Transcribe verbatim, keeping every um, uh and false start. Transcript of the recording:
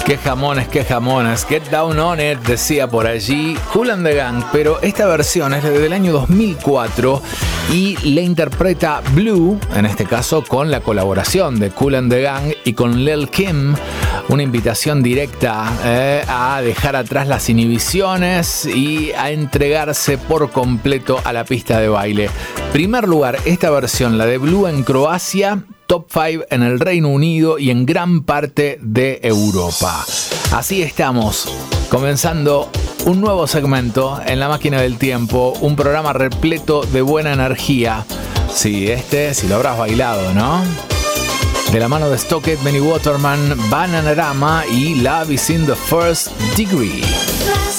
Qué jamones, qué jamones. Get Down On It, decía por allí Kool and the Gang, pero esta versión es del año dos mil cuatro y la interpreta Blue, en este caso con la colaboración de Kool and the Gang y con Lil Kim, una invitación directa eh, a dejar atrás las inhibiciones y a entregarse por completo a la pista de baile. Primer lugar, esta versión, la de Blue en Croacia, top cinco en el Reino Unido y en gran parte de Europa. Así estamos, comenzando un nuevo segmento en La Máquina del Tiempo, un programa repleto de buena energía. Sí, este, si lo habrás bailado, ¿no? De la mano de Stockett, Benny Waterman, Bananarama y Love is in the First Degree.